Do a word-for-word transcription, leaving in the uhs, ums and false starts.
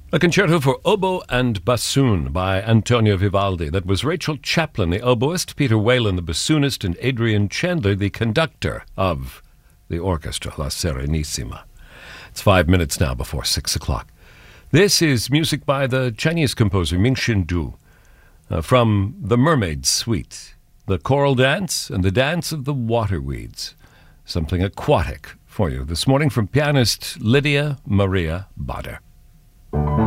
A concerto for oboe and bassoon by Antonio Vivaldi. That was Rachel Chaplin, the oboist, Peter Whalen, the bassoonist, and Adrian Chandler, the conductor of the orchestra, La Serenissima. It's five minutes now before six o'clock. This is music by the Chinese composer Mingxin Du uh, from The Mermaid Suite, the choral dance and the dance of the water weeds. Something aquatic for you this morning from pianist Lydia Maria Bader.